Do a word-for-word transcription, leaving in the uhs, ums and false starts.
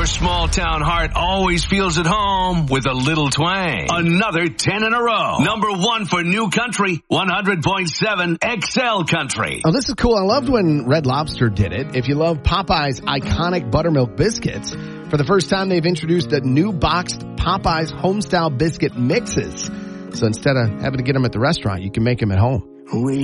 Your small town heart always feels at home with a little twang. Another ten in a row. Number one for New Country, one hundred point seven X L Country. Oh, this is cool. I loved when Red Lobster did it. If you love Popeye's iconic buttermilk biscuits, for the first time they've introduced a new boxed Popeye's homestyle biscuit mixes. So instead of having to get them at the restaurant, you can make them at home. We